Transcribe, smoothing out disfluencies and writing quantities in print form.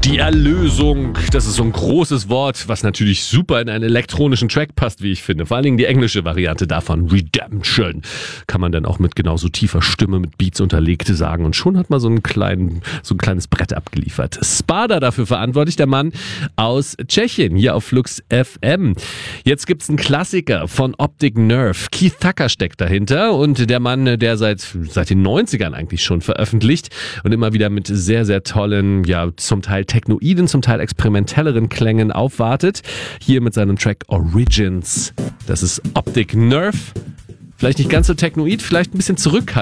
Die Erlösung, das ist so ein großes Wort, was natürlich super in einen elektronischen Track passt, wie ich finde. Vor allen Dingen die englische Variante davon, Redemption, kann man dann auch mit genauso tiefer Stimme, mit Beats unterlegt sagen. Und schon hat man so ein kleines Brett abgeliefert. Spada dafür verantwortlich, der Mann aus Tschechien, hier auf Flux FM. Jetzt gibt's einen Klassiker von Optic Nerve. Keith Tucker steckt dahinter und der Mann, der seit den 90ern eigentlich schon veröffentlicht und immer wieder mit sehr, sehr tollen, ja, zum Teil technoiden, zum Teil experimentelleren Klängen aufwartet. Hier mit seinem Track Origins. Das ist Optic Nerve. Vielleicht nicht ganz so technoid, vielleicht ein bisschen zurückhaltend.